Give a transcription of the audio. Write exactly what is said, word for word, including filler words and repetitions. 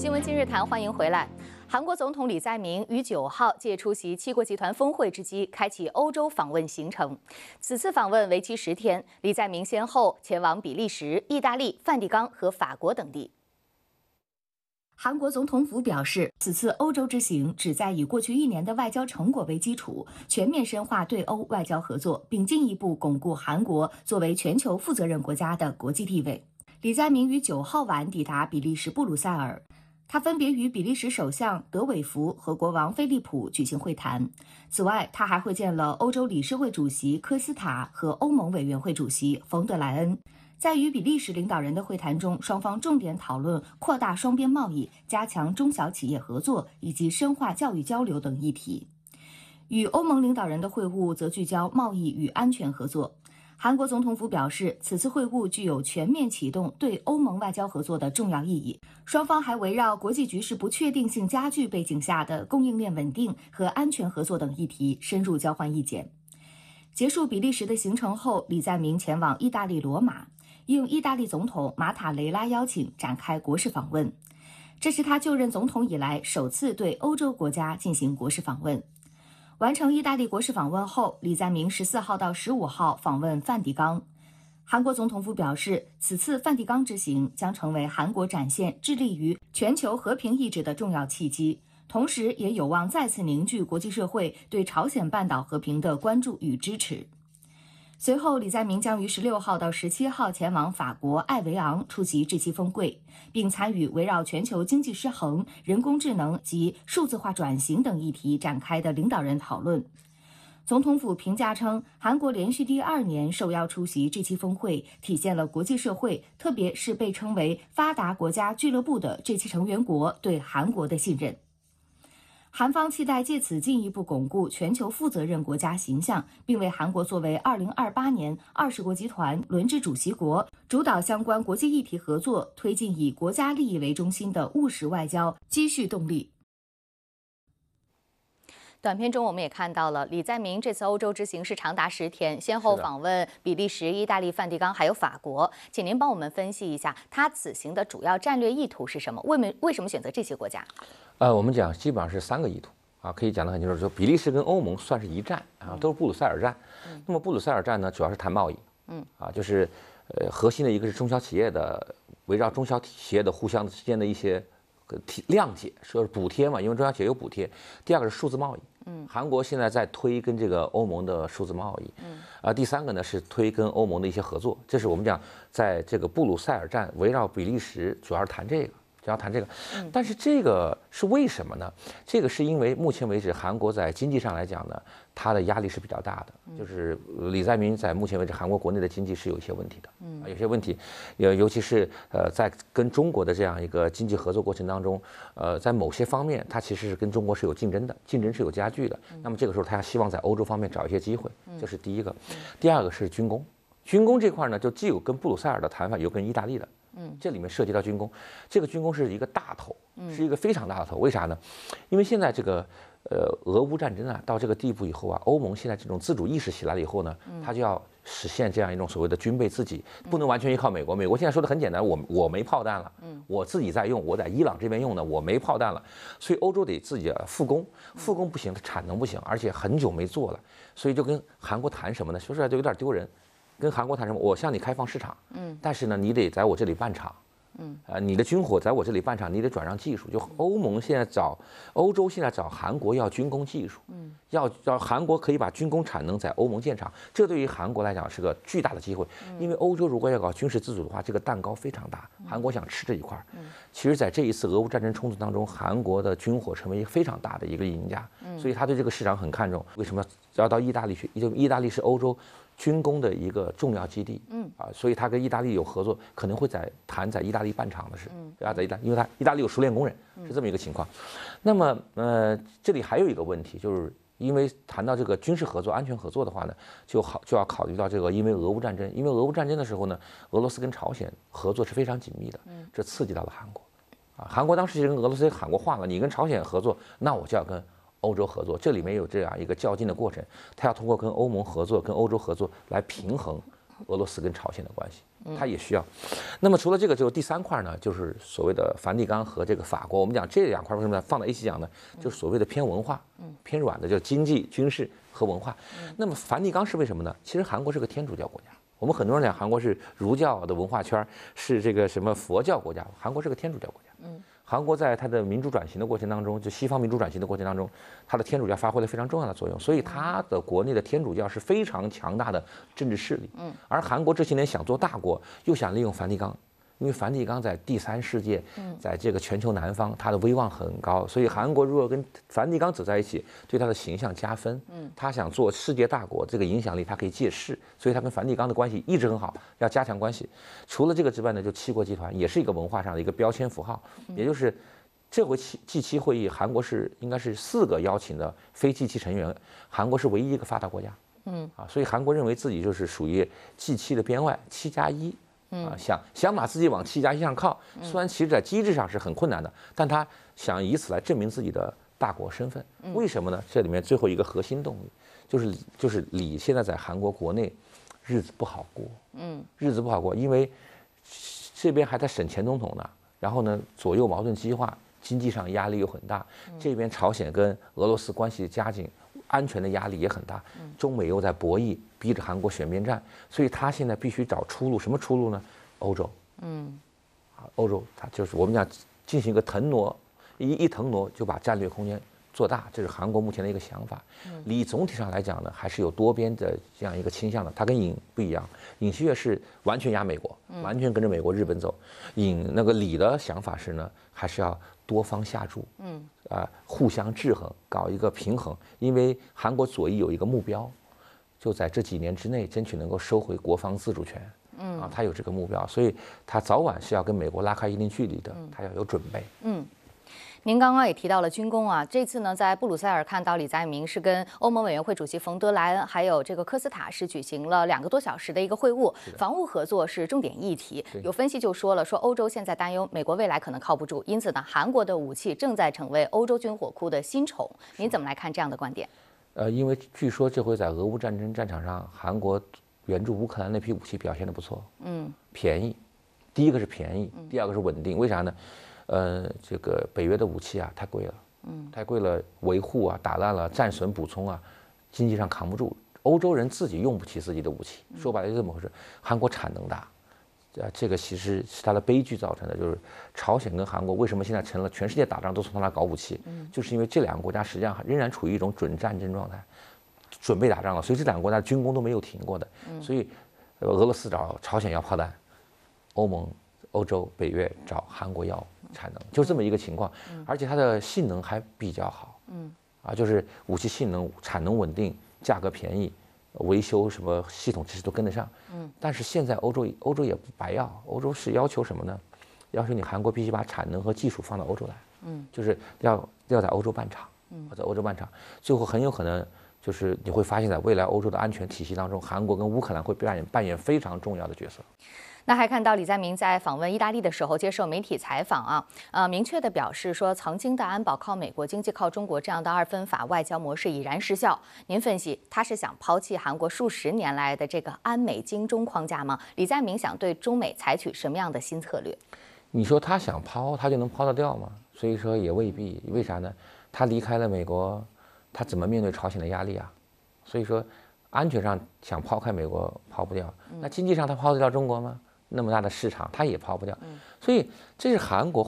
新闻今日谈，欢迎回来。韩国总统李在明于九号借出席七国集团峰会之机，开启欧洲访问行程。此次访问为期十天，李在明先后前往比利时、意大利、梵蒂冈和法国等地。韩国总统府表示，此次欧洲之行旨在以过去一年的外交成果为基础，全面深化对欧外交合作，并进一步巩固韩国作为全球负责任国家的国际地位。李在明于九号晚抵达比利时布鲁塞尔。他分别与比利时首相德韦福和国王菲利普举行会谈。此外，他还会见了欧洲理事会主席科斯塔和欧盟委员会主席冯德莱恩。在与比利时领导人的会谈中，双方重点讨论扩大双边贸易、加强中小企业合作以及深化教育交流等议题。与欧盟领导人的会晤则聚焦贸易与安全合作。韩国总统府表示，此次会晤具有全面启动对欧盟外交合作的重要意义。双方还围绕国际局势不确定性加剧背景下的供应链稳定和安全合作等议题深入交换意见。结束比利时的行程后，李在明前往意大利罗马，应意大利总统马塔雷拉邀请展开国事访问。这是他就任总统以来首次对欧洲国家进行国事访问。完成意大利国事访问后，李在明十四号到十五号访问梵蒂冈。韩国总统府表示，此次梵蒂冈之行将成为韩国展现致力于全球和平意志的重要契机，同时也有望再次凝聚国际社会对朝鲜半岛和平的关注与支持。随后，李在明将于十六号到十七号前往法国艾维昂出席 G 七 峰会，并参与围绕全球经济失衡、人工智能及数字化转型等议题展开的领导人讨论。总统府评价称，韩国连续第二年受邀出席 G 七 峰会，体现了国际社会，特别是被称为发达国家俱乐部的 G 七 成员国对韩国的信任。韩方期待借此进一步巩固全球负责任国家形象，并为韩国作为二零二八年二十国集团轮值主席国，主导相关国际议题合作，推进以国家利益为中心的务实外交积蓄动力。短片中我们也看到了，李在明这次欧洲之行是长达十天，先后访问比利时、意大利、梵蒂冈还有法国。请您帮我们分析一下，他此行的主要战略意图是什么？为什为什么选择这些国家？呃， 我们讲基本上是三个意图啊，可以讲得很清楚，就比利时跟欧盟算是一战啊，都是布鲁塞尔战。嗯、那么布鲁塞尔战呢，主要是谈贸易，嗯啊，就是呃核心的一个是中小企业的，围绕中小企业的互相之间的一些谅解，说是补贴嘛，因为中小企业有补贴。第二个是数字贸易。嗯，韩国现在在推跟这个欧盟的数字贸易，嗯，啊，第三个呢是推跟欧盟的一些合作，这是我们讲在这个布鲁塞尔站围绕比利时主要是谈这个，主要谈这个，嗯，但是这个是为什么呢？这个是因为目前为止韩国在经济上来讲呢，它的压力是比较大的，就是李在明在目前为止韩国国内的经济是有一些问题的，嗯，有些问题，尤尤其是呃在跟中国的这样一个经济合作过程当中，呃，在某些方面它其实是跟中国是有竞争的，竞争是有加剧的。那么这个时候他希望在欧洲方面找一些机会，这是第一个。第二个是军工，军工这块呢就既有跟布鲁塞尔的谈法，有跟意大利的。嗯，这里面涉及到军工，这个军工是一个大头，是一个非常大的头。为啥呢？因为现在这个呃俄乌战争啊到这个地步以后啊，欧盟现在这种自主意识起来了以后呢，它就要实现这样一种所谓的军备自己，不能完全依靠美国。美国现在说的很简单，我我没炮弹了，我自己在用，我在伊朗这边用呢，我没炮弹了，所以欧洲得自己复工，复工不行，产能不行，而且很久没做了，所以就跟韩国谈什么呢？说出来就有点丢人。跟韩国谈什么？我向你开放市场，嗯，但是呢，你得在我这里办厂，嗯，呃，你的军火在我这里办厂，你得转让技术。就欧盟现在找欧洲，现在找韩国要军工技术，嗯，要要韩国可以把军工产能在欧盟建厂，这对于韩国来讲是个巨大的机会，因为欧洲如果要搞军事自主的话，这个蛋糕非常大，韩国想吃这一块。嗯，其实，在这一次俄乌战争冲突当中，韩国的军火成为一个非常大的一个赢家，所以他对这个市场很看重。为什么要到意大利去？因为意大利是欧洲军工的一个重要基地，嗯啊，所以他跟意大利有合作，可能会在谈在意大利办厂的事，啊，在意大，因为他意大利有熟练工人，是这么一个情况。那么，呃，这里还有一个问题，就是因为谈到这个军事合作、安全合作的话呢，就好就要考虑到这个，因为俄乌战争，因为俄乌战争的时候呢，俄罗斯跟朝鲜合作是非常紧密的，这刺激到了韩国，啊，韩国当时就跟俄罗斯喊过话了，你跟朝鲜合作，那我就要跟欧洲合作，这里面有这样一个较劲的过程，他要通过跟欧盟合作、跟欧洲合作来平衡俄罗斯跟朝鲜的关系，它也需要。那么除了这个之后，第三块呢，就是所谓的梵蒂冈和这个法国。我们讲这两块为什么放在一起讲呢？就是所谓的偏文化、偏软的，就是经济、军事和文化。那么梵蒂冈是为什么呢？其实韩国是个天主教国家。我们很多人讲韩国是儒教的文化圈，是这个什么佛教国家，韩国是个天主教国家。嗯，韩国在它的民主转型的过程当中，就西方民主转型的过程当中，它的天主教发挥了非常重要的作用，所以它的国内的天主教是非常强大的政治势力。嗯，而韩国这些年想做大国，又想利用梵蒂冈。因为梵蒂冈在第三世界，在这个全球南方，它的威望很高，所以韩国如果跟梵蒂冈走在一起，对它的形象加分。嗯，他想做世界大国，这个影响力它可以借势，所以他跟梵蒂冈的关系一直很好，要加强关系。除了这个之外呢，就七国集团也是一个文化上的一个标签符号，也就是这回 G 七会议，韩国是应该是四个邀请的非 G 七成员，韩国是唯一一个发达国家。嗯，啊，所以韩国认为自己就是属于 G 七的边外，七加一。啊，想想把自己往七加一上靠，虽然其实在机制上是很困难的，但他想以此来证明自己的大国身份。为什么呢？这里面最后一个核心动力，就是就是李现在在韩国国内日子不好过，嗯，日子不好过，因为这边还在审前总统呢，然后呢左右矛盾激化，经济上压力又很大，这边朝鲜跟俄罗斯关系加紧。安全的压力也很大，中美又在博弈，逼着韩国选边站，所以他现在必须找出路。什么出路呢？欧洲，嗯，啊，欧洲，它就是我们讲进行一个腾挪，一一腾挪就把战略空间做大，这是韩国目前的一个想法。李总体上来讲呢，还是有多边的这样一个倾向的。他跟尹不一样，尹锡悦是完全压美国，完全跟着美国、日本走。尹那个李的想法是呢，还是要多方下注，嗯，啊，互相制衡，搞一个平衡。因为韩国左翼有一个目标，就在这几年之内争取能够收回国防自主权，嗯，啊，他有这个目标，所以他早晚是要跟美国拉开一定距离的，他要有准备，嗯。 您刚刚也提到了军工啊，这次呢，在布鲁塞尔看到李在明是跟欧盟委员会主席冯德莱恩还有这个科斯塔是举行了两个多小时的一个会晤，防务合作是重点议题。有分析就说了，说欧洲现在担忧美国未来可能靠不住，因此呢，韩国的武器正在成为欧洲军火库的新宠。您怎么来看这样的观点？ 呃，因为据说这回在俄乌战争战场上，韩国援助乌克兰那批武器表现得不错，嗯，便宜，第一个是便宜，第二个是稳定，为啥呢？呃，这个北约的武器啊，太贵了，嗯，太贵了，维护啊，打烂了，战损补充啊，经济上扛不住。欧洲人自己用不起自己的武器，说白了就这么回事。韩国产能大，啊，这个其实是它的悲剧造成的。就是朝鲜跟韩国为什么现在成了全世界打仗都从他那搞武器，就是因为这两个国家实际上仍然处于一种准战争状态，准备打仗了，所以这两个国家军工都没有停过的。所以，俄罗斯找朝鲜要炮弹，欧盟、欧洲、北约找韩国要产能，就这么一个情况，而且它的性能还比较好，嗯，啊，就是武器性能、产能稳定、价格便宜，维修什么系统其实都跟得上，嗯。但是现在欧洲欧洲也不白要，欧洲是要求什么呢？要求你韩国必须把产能和技术放到欧洲来，嗯，就是要要在欧洲办厂，嗯，在欧洲办厂，最后很有可能就是你会发现在未来欧洲的安全体系当中，韩国跟乌克兰会扮演扮演非常重要的角色。 那还看到李在明在访问意大利的时候接受媒体采访啊，呃，明确的表示说，曾经的安保靠美国，经济靠中国这样的二分法外交模式已然失效。您分析，他是想抛弃韩国数十年来的这个安美经中框架吗？李在明想对中美采取什么样的新策略？ 你说他想抛，他就能抛得掉吗？所以说也未必。为啥呢？他离开了美国，他怎么面对朝鲜的压力啊？所以说，安全上想抛开美国抛不掉，那经济上他抛得掉中国吗？那么大的市场，它也抛不掉，所以这是韩国